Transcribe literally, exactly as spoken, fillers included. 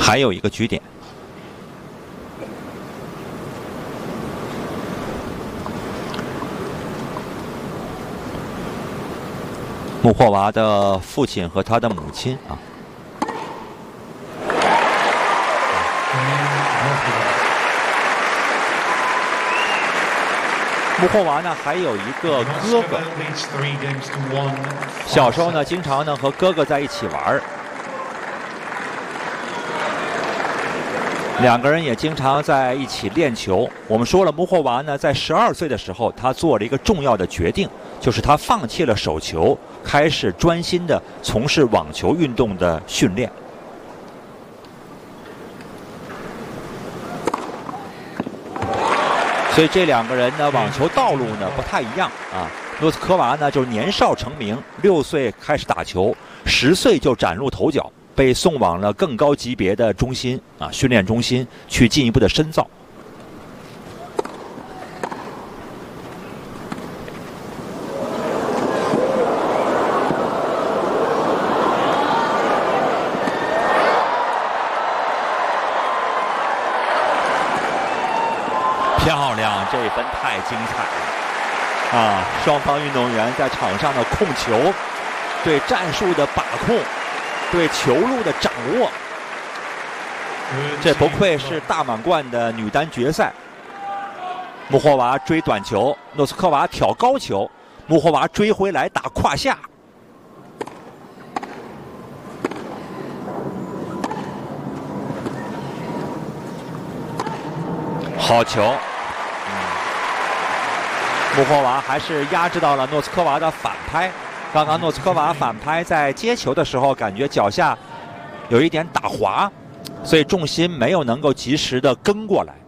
还有一个局点。穆霍娃的父亲和他的母亲啊。 穆霍娃呢，还有一个哥哥。小时候呢，经常呢和哥哥在一起玩，两个人也经常在一起练球。我们说了，穆霍娃呢，在十二岁的时候，他做了一个重要的决定，就是他放弃了手球，开始专心的从事网球运动的训练。 所以这两个人呢，网球道路呢不太一样啊。诺斯科娃呢，就是年少成名，六岁开始打球，十岁就崭露头角，被送往了更高级别的中心啊训练中心去进一步的深造。漂亮，这一分太精彩了啊！双方运动员在场上的控球，对战术的把控，对球路的掌握，这不愧是大满贯的女单决赛。穆霍娃追短球，诺斯科娃挑高球，穆霍娃追回来打胯下。 好球，嗯，穆霍娃还是压制到了诺斯科娃的反拍。刚刚诺斯科娃反拍在接球的时候，感觉脚下有一点打滑，所以重心没有能够及时的跟过来。